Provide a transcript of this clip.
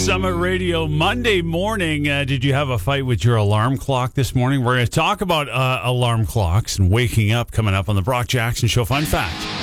Summit Radio Monday morning. Did you have a fight with your alarm clock this morning? We're going to talk about alarm clocks and waking up coming up on the Brock Jackson Show. Fun fact.